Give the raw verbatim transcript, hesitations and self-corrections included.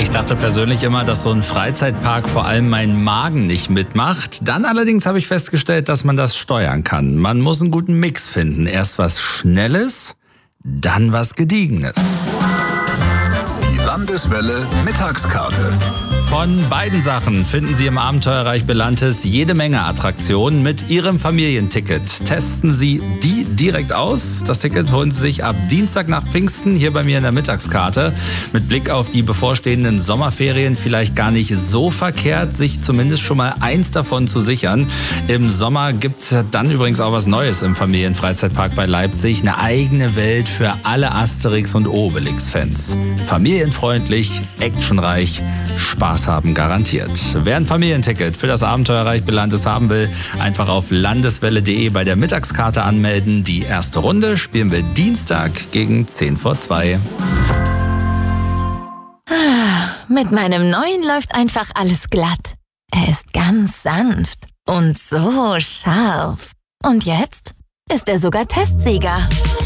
Ich dachte persönlich immer, dass so ein Freizeitpark vor allem mein Magen nicht mitmacht. Dann allerdings habe ich festgestellt, dass man das steuern kann. Man muss einen guten Mix finden. Erst was Schnelles, dann was Gediegenes. Die Landeswelle Mittagskarte. Von beiden Sachen finden Sie im Abenteuerreich Belantes jede Menge Attraktionen mit Ihrem Familienticket. Testen Sie die direkt aus. Das Ticket holen Sie sich ab Dienstag nach Pfingsten hier bei mir in der Mittagskarte. Mit Blick auf die bevorstehenden Sommerferien vielleicht gar nicht so verkehrt, sich zumindest schon mal eins davon zu sichern. Im Sommer gibt es dann übrigens auch was Neues im Familienfreizeitpark bei Leipzig. Eine eigene Welt für alle Asterix- und Obelix-Fans. Familienfreundlich, actionreich, Spaß haben garantiert. Wer ein Familienticket für das Abenteuerreich Belantes haben will, einfach auf landeswelle punkt de bei der Mittagskarte anmelden. Die erste Runde spielen wir Dienstag gegen zehn vor zwei. Mit meinem neuen läuft einfach alles glatt. Er ist ganz sanft und so scharf. Und jetzt ist er sogar Testsieger.